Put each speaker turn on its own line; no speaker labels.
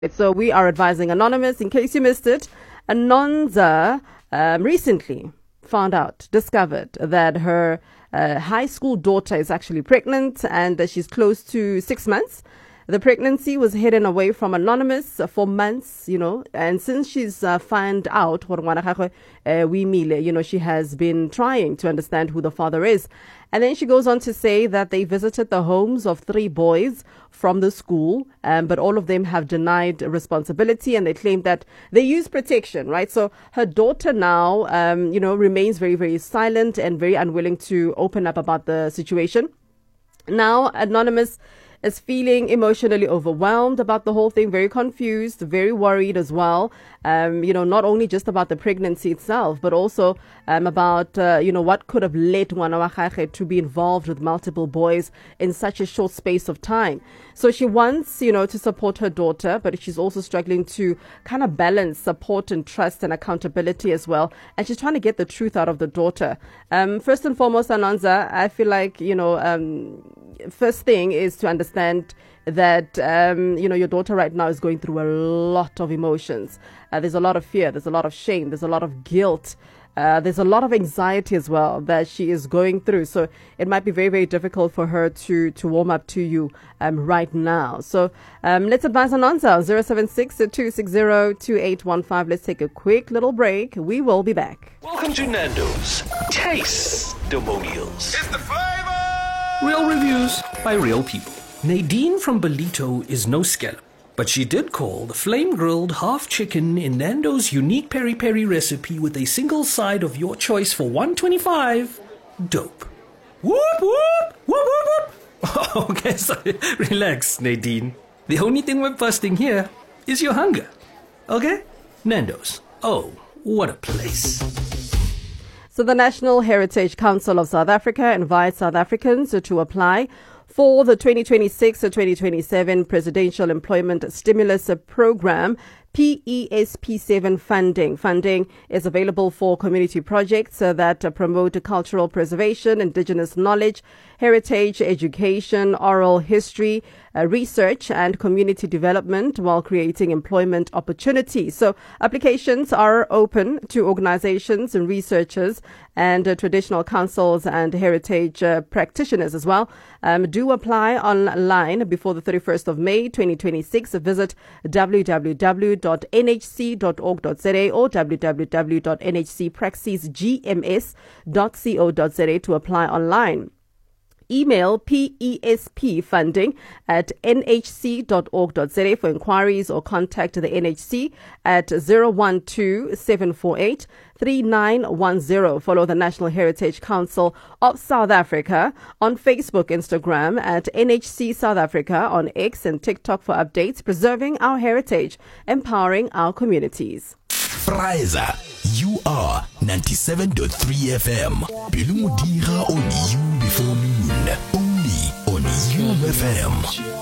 So we are advising Anonymous. In case you missed it, Anonza recently discovered that her high school daughter is actually pregnant and she's close to 6 months. The pregnancy was hidden away from Anonymous for months, and since she's found out, she has been trying to understand who the father is. And then she goes on to say that they visited the homes of 3 boys from the school, but all of them have denied responsibility and they claim that they use protection, right? So her daughter now, remains very, very silent and very unwilling to open up about the situation. Now, Anonymous is feeling emotionally overwhelmed about the whole thing, very confused, very worried as well. Not only just about the pregnancy itself, but also about, what could have led Ngwana to be involved with multiple boys in such a short space of time. So she wants, to support her daughter, but she's also struggling to kind of balance support and trust and accountability as well. And she's trying to get the truth out of the daughter. First and foremost, Anonza, I feel like, first thing is to understand that, your daughter right now is going through a lot of emotions. There's a lot of fear. There's a lot of shame. There's a lot of guilt. There's a lot of anxiety as well that she is going through. So it might be very, very difficult for her to warm up to you right now. So let's advise Anonza, 076-260-2815. Let's take a quick little break. We will be back.
Welcome to Nando's Taste-Demonials.
It's the flavor!
Real reviews by real people. Nadine from Belito is no scallop, but she did call the flame-grilled half chicken in Nando's unique peri-peri recipe with a single side of your choice for $125 dope. Whoop, whoop, whoop, whoop, whoop. Okay, sorry. Relax, Nadine. The only thing we're busting here is your hunger. Okay? Nando's. Oh, what a place.
So the National Heritage Council of South Africa invites South Africans to apply for the 2026-2027 Presidential Employment Stimulus Program, PESP7 funding. Funding is available for community projects that promote cultural preservation, indigenous knowledge, heritage, education, oral history, research and community development while creating employment opportunities. So applications are open to organizations and researchers and traditional councils and heritage practitioners as well. Do apply online before the 31st of May 2026. Visit www.nhc.org.za or www.nhcpraxisgms.co.za to apply online. Email PESP funding@nhc.org.za for inquiries or contact the NHC at 012-748-3910. Follow the National Heritage Council of South Africa on Facebook, Instagram at NHC South Africa, on X and TikTok for updates, preserving our heritage, empowering our communities.
Fraiza, you are 97.3 FM. Bilumudira on you before noon. Only on UFM.